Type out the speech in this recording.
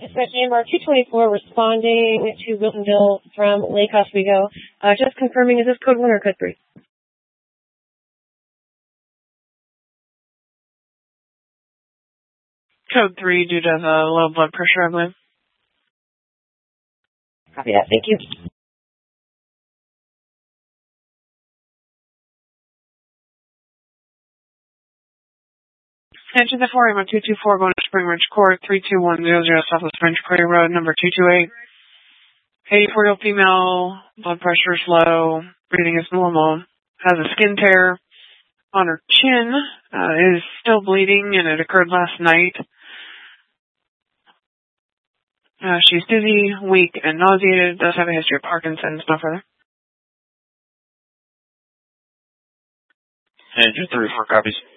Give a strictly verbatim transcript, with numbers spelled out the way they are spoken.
Dispatch A M R two twenty-four responding to Wiltonville from Lake Oswego. Uh, just confirming, is this code one or code three? Code three due to the low blood pressure, I believe. Copy that. Thank you. Attention to four A M R two twenty-four going to Spring Ridge Court, three two one zero zero Southwest French Prairie Road, number two two eight. eighty-four-year-old female, blood pressure is low, breathing is normal, has a skin tear on her chin, uh, is still bleeding, and it occurred last night. Uh, she's dizzy, weak, and nauseated, does have a history of Parkinson's, no further. Engine three four copies.